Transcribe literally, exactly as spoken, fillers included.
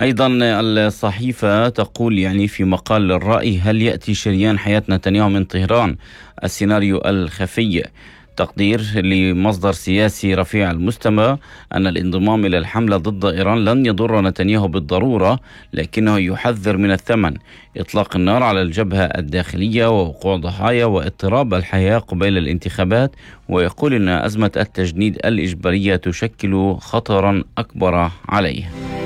أيضا الصحيفة تقول يعني في مقال للرأي: هل يأتي شريان حياة نتنياهو من طهران؟ السيناريو الخفي. تقدير لمصدر سياسي رفيع المستوى أن الانضمام إلى الحملة ضد إيران لن يضر نتنياهو بالضرورة، لكنه يحذر من الثمن: إطلاق النار على الجبهة الداخلية ووقوع ضحايا واضطراب الحياة قبيل الانتخابات. ويقول أن أزمة التجنيد الإجبارية تشكل خطرا أكبر عليه.